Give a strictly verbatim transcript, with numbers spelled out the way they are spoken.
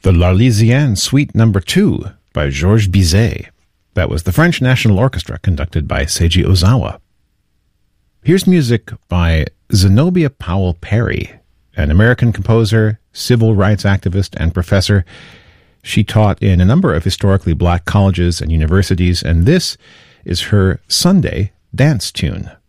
The L'Arlésienne Suite Number two by Georges Bizet. That was the French National Orchestra conducted by Seiji Ozawa. Here's music by Zenobia Powell Perry, an American composer, civil rights activist, and professor. She taught in a number of historically black colleges and universities, and this is her Sunday dance tune.